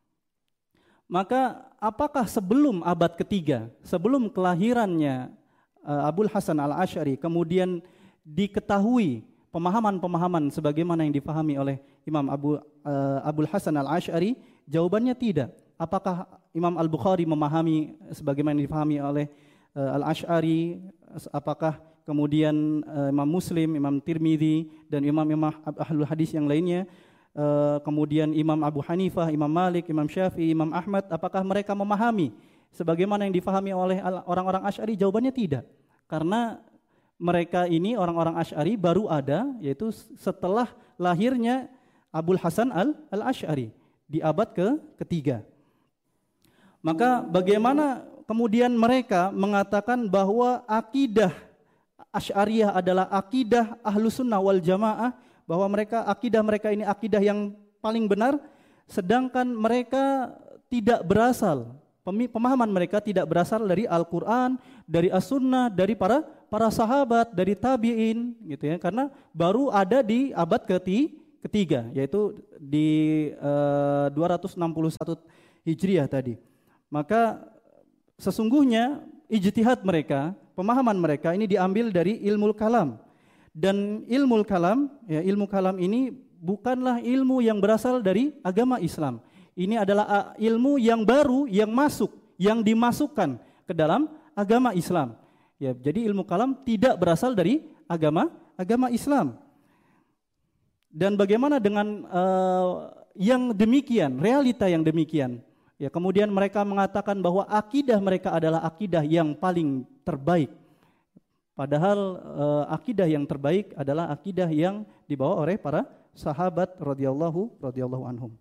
Maka apakah sebelum abad ketiga, sebelum kelahirannya uh, Abul Hasan al-Asy'ari, kemudian diketahui pemahaman-pemahaman sebagaimana yang difahami oleh Imam Abu uh, Abul Hasan al-Asy'ari? Jawabannya tidak. Apakah Imam Al-Bukhari memahami sebagaimana yang difahami oleh uh, al-Asy'ari? Apakah kemudian uh, Imam Muslim, Imam Tirmidzi dan imam-imam ahlul hadis yang lainnya, uh, kemudian Imam Abu Hanifah, Imam Malik, Imam Syafi'i, Imam Ahmad, apakah mereka memahami sebagaimana yang difahami oleh orang-orang Asy'ari? Jawabannya tidak. Karena mereka ini orang-orang Asy'ari baru ada yaitu setelah lahirnya Abul Hasan al-Asy'ari di abad ke ketiga. Maka bagaimana kemudian mereka mengatakan bahwa akidah Asy'ariyah adalah akidah Ahlus Sunnah wal Jamaah, bahwa mereka akidah mereka ini akidah yang paling benar, sedangkan mereka tidak berasal, pemahaman mereka tidak berasal dari Al-Quran, dari As-Sunnah, dari para para sahabat, dari tabi'in, gitu ya. Karena baru ada di abad keti, ketiga, yaitu di uh, dua ratus enam puluh satu Hijriah tadi. Maka sesungguhnya ijtihad mereka, pemahaman mereka ini diambil dari ilmu kalam. Dan ilmu kalam, ya, ilmu kalam ini bukanlah ilmu yang berasal dari agama Islam. Ini adalah ilmu yang baru, yang masuk, yang dimasukkan ke dalam agama Islam. Ya, jadi ilmu kalam tidak berasal dari agama agama Islam. Dan bagaimana dengan uh, yang demikian, realita yang demikian? Ya, kemudian mereka mengatakan bahwa akidah mereka adalah akidah yang paling terbaik. Padahal uh, akidah yang terbaik adalah akidah yang dibawa oleh para sahabat radhiyallahu radhiyallahu anhum.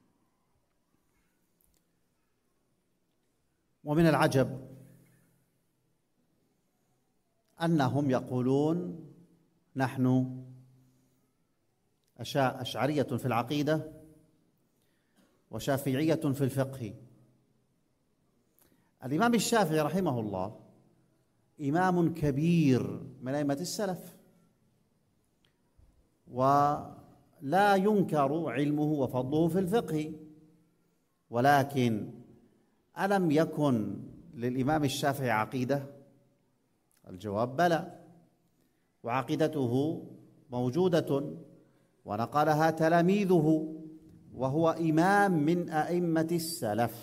ومن العجب أنهم يقولون نحن أشعرية في العقيدة وشافعية في الفقه. الإمام الشافعي رحمه الله إمام كبير من أئمة السلف، ولا ينكر علمه وفضله في الفقه، ولكن ألم يكن للإمام الشافعي عقيدة؟ الجواب بلى، وعقيدته موجودة ونقلها تلاميذه، وهو إمام من أئمة السلف.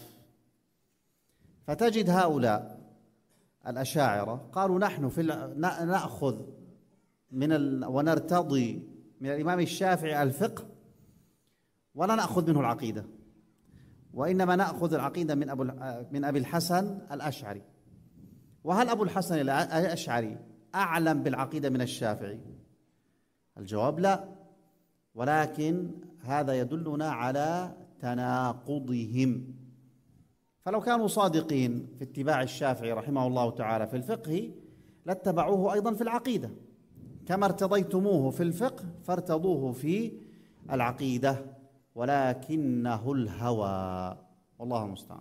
فتجد هؤلاء الأشاعرة قالوا نحن في نأخذ من ال... ونرتضي من الإمام الشافعي الفقه ولا نأخذ منه العقيدة، وإنما نأخذ العقيدة من أبو من أبي الحسن الأشعري. وهل أبو الحسن الأشعري أعلم بالعقيدة من الشافعي؟ الجواب لا، ولكن هذا يدلنا على تناقضهم. فلو كانوا صادقين في اتباع الشافعي رحمه الله تعالى في الفقه لاتبعوه أيضا في العقيدة، كما ارتضيتموه في الفقه فارتضوه في العقيدة، ولكنه الهوى والله المستعان.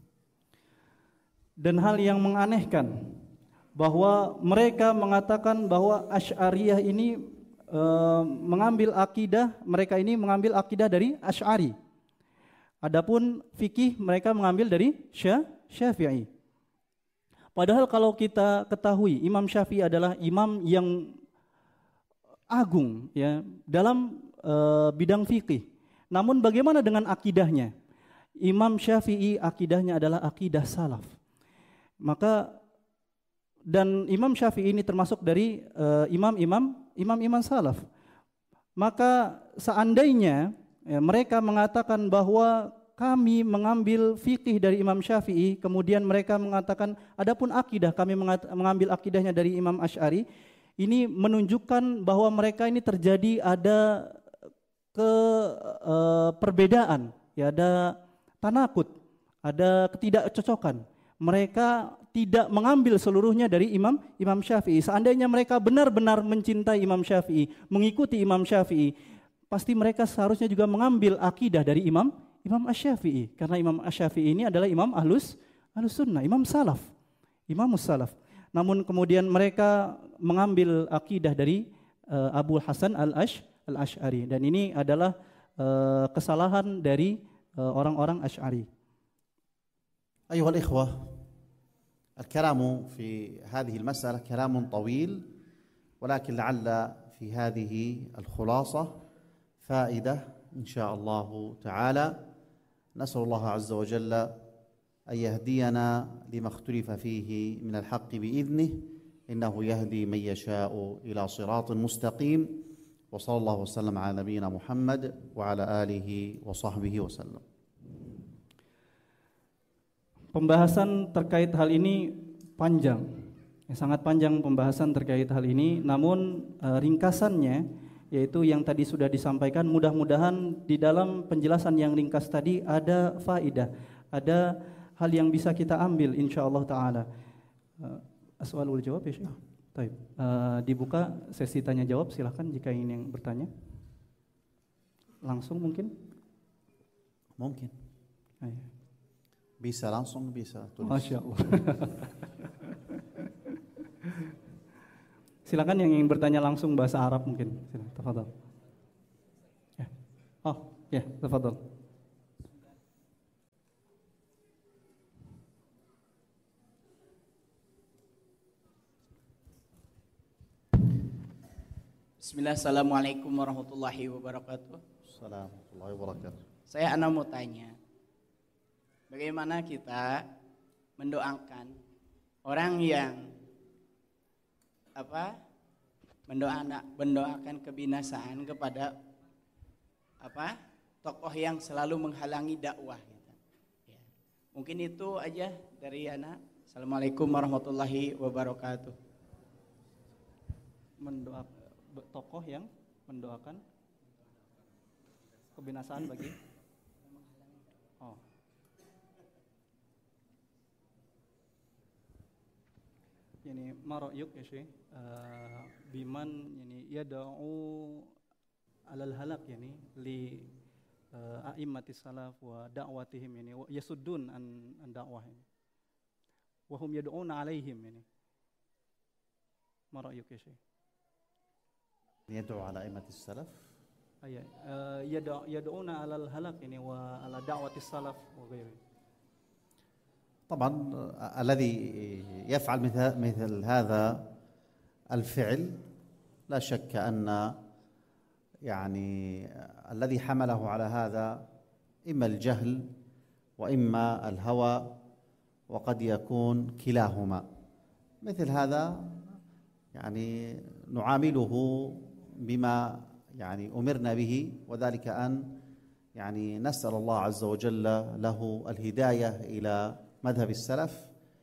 Dan hal yang menganehkan bahwa mereka mengatakan bahwa Asy'ariyah ini e, mengambil akidah, mereka ini mengambil akidah dari Asy'ari. Adapun fikih mereka mengambil dari Syafi'i. Padahal kalau kita ketahui Imam Syafi'i adalah imam yang agung ya dalam e, bidang fikih. Namun bagaimana dengan akidahnya? Imam Syafi'i akidahnya adalah akidah salaf. Maka dan Imam Syafi'i ini termasuk dari uh, imam-imam imam-imam salaf. Maka seandainya ya, mereka mengatakan bahwa kami mengambil fikih dari Imam Syafi'i, kemudian mereka mengatakan adapun akidah kami mengambil akidahnya dari Imam Asy'ari, ini menunjukkan bahwa mereka ini terjadi ada ke uh, perbedaan, ya ada tanakut, ada ketidakcocokan. Mereka tidak mengambil seluruhnya dari Imam Imam Syafi'i. Seandainya mereka benar-benar mencintai Imam Syafi'i, mengikuti Imam Syafi'i, pasti mereka seharusnya juga mengambil akidah dari Imam Imam Asy-Syafi'i. Karena Imam Asy-Syafi'i ini adalah Imam Ahlus Ahlus Sunnah, Imam Salaf, Imamus Salaf. Namun kemudian mereka mengambil akidah dari uh, Abu Hasan Al-Ash Al-Asy'ari, dan ini adalah uh, kesalahan dari uh, orang-orang Asy'ari. أيها الإخوة، الكلام في هذه المسألة كلام طويل، ولكن لعل في هذه الخلاصة فائدة إن شاء الله تعالى. نسأل الله عز وجل أن يهدينا لما اختلف فيه من الحق بإذنه، إنه يهدي من يشاء إلى صراط مستقيم. وصلى الله وسلم على نبينا محمد وعلى آله وصحبه وسلم. Pembahasan terkait hal ini panjang, ya, sangat panjang pembahasan terkait hal ini. Namun e, ringkasannya, yaitu yang tadi sudah disampaikan, mudah-mudahan di dalam penjelasan yang ringkas tadi ada faidah, ada hal yang bisa kita ambil insyaallah taala. E, As'alul jawab ya Syekh. Baik. E, dibuka sesi tanya jawab, silahkan jika ingin yang bertanya. Langsung mungkin? Mungkin. Ayo. Bisa langsung bisa tulis. Masya Allah. Silakan yang ingin bertanya langsung bahasa Arab mungkin. Silakan, tafadhol. Ya. Oh, ya, tafadhol. Bismillah, assalamualaikum warahmatullahi wabarakatuh. Assalamualaikum warahmatullahi wabarakatuh. Saya Ana mau tanya, bagaimana kita mendoakan orang yang apa mendoakan mendoakan kebinasaan kepada apa tokoh yang selalu menghalangi dakwah. Gitu. Ya. Mungkin itu aja dari Ana. Assalamualaikum warahmatullahi wabarakatuh. Mendoakan tokoh yang mendoakan kebinasaan bagi oh yani ma ra'yuk ya Syekh uh, biman yani yad'u alal halak yani li uh, a'immatis salaf wa da'watihim yani yasuddun an, an da'wah yani wa hum yad'una alaihim yani ma ra'yuk ya Syekh يدعو على أئمة السلف أي يدعون على الهلاك يعني وعلى دعوة السلف وغيره. طبعا الذي يفعل مثل مثل هذا الفعل لا شك أن يعني الذي حمله على هذا إما الجهل وإما الهوى وقد يكون كلاهما. مثل هذا يعني نعامله بما يعني أمرنا به وذلك أن يعني نسأل الله عز وجل له الهداية إلى مذهب السلف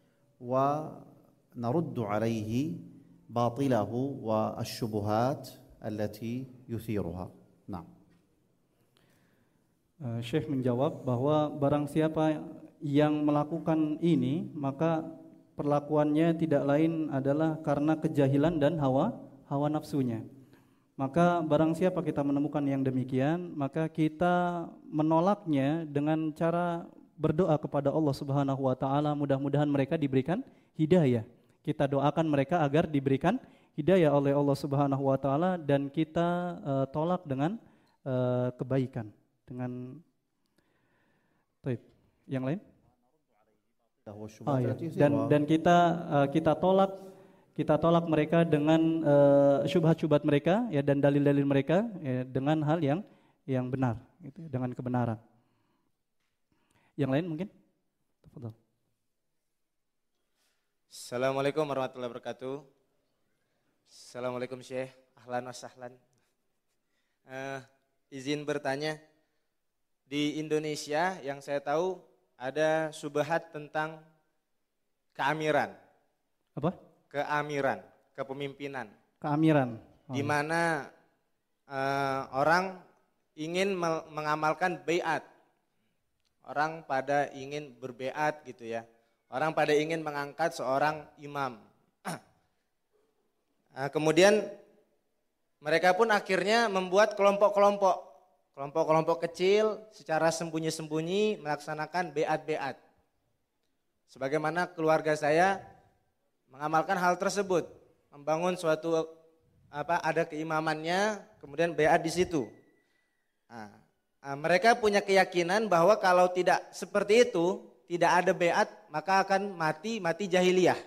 ونرد عليه باطله والشبهات التي يثيرها. نعم. Syekh menjawab bahwa barang siapa yang melakukan ini maka perlakuannya tidak lain adalah karena kejahilan dan hawa hawa nafsunya. Maka barang siapa kita menemukan yang demikian, maka kita menolaknya dengan cara berdoa kepada Allah Subhanahu wa taala, mudah-mudahan mereka diberikan hidayah. Kita doakan mereka agar diberikan hidayah oleh Allah Subhanahu wa taala dan kita uh, tolak dengan uh, kebaikan, dengan Taib. Yang lain? Oh, iya. Dan dan kita uh, kita tolak kita tolak mereka dengan uh, syubhat-syubhat mereka ya dan dalil-dalil mereka ya, dengan hal yang yang benar gitu, dengan kebenaran. Yang lain mungkin? Tafadhol. Assalamualaikum warahmatullahi wabarakatuh. Assalamualaikum Syekh, ahlan wa sahlan. Uh, izin bertanya, di Indonesia yang saya tahu ada subhat tentang keamiran. Apa? Keamiran, kepemimpinan. Keamiran. Oh. Di mana uh, orang ingin me- mengamalkan baiat. Orang pada ingin berbaiat gitu ya. Orang pada ingin mengangkat seorang imam. Nah, kemudian mereka pun akhirnya membuat kelompok-kelompok. Kelompok-kelompok kecil secara sembunyi-sembunyi melaksanakan baiat-baiat. Sebagaimana keluarga saya mengamalkan hal tersebut, membangun suatu apa ada keimamannya, kemudian baiat di situ. Nah, mereka punya keyakinan bahwa kalau tidak seperti itu, tidak ada baiat, maka akan mati mati jahiliyah.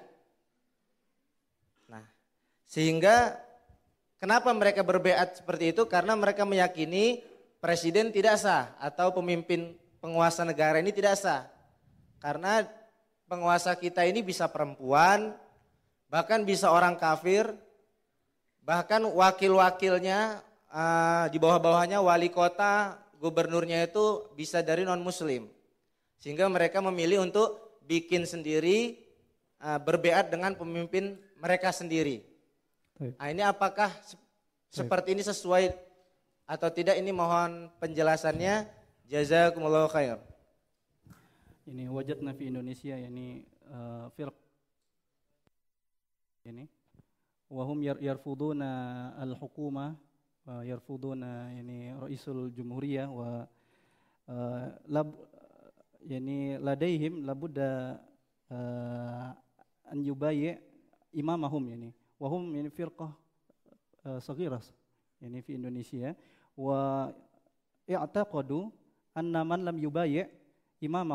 Nah, sehingga kenapa mereka berbaiat seperti itu? Karena mereka meyakini presiden tidak sah atau pemimpin penguasa negara ini tidak sah. Karena penguasa kita ini bisa perempuan, bahkan bisa orang kafir, bahkan wakil-wakilnya uh, di bawah-bawahnya wali kota, gubernurnya itu bisa dari non-muslim. Sehingga mereka memilih untuk bikin sendiri, uh, berbaiat dengan pemimpin mereka sendiri. Nah, ini apakah se- seperti ini sesuai atau tidak? Ini mohon penjelasannya. Jazakumullahu khair. Ini wajadna fi Indonesia yani uh, firq ini wahum yarfuduna al-hukumah wa yarfuduna yani raisul jumhuriyah wa uh, lab yani ladaihim labudda uh, an yubayyi imamahum yani wa hum yani firqah uh, saghirah yani fi Indonesia wa i'taqadu anna man lam yubayyi imamahum